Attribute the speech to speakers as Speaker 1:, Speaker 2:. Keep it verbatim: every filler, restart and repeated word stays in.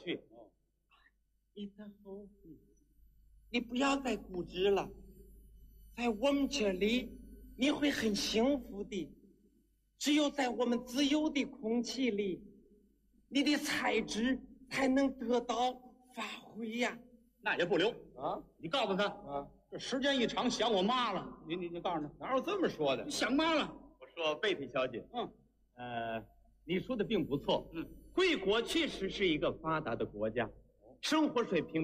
Speaker 1: 去。你的后你不要再固执了，在我们这里你会很幸福的。只有在我们自由的空气里，你的才智才能得到发挥呀。
Speaker 2: 那也不留
Speaker 3: 啊！
Speaker 2: 你告诉他
Speaker 3: 啊，
Speaker 2: 这时间一长想我妈了。你你你告诉他，
Speaker 3: 哪有这么说的？
Speaker 2: 你想妈了。
Speaker 1: 我说贝蒂小姐，
Speaker 2: 嗯，
Speaker 1: 呃，你说的并不错。
Speaker 2: 嗯，
Speaker 1: 贵国确实是一个发达的国家，生活水平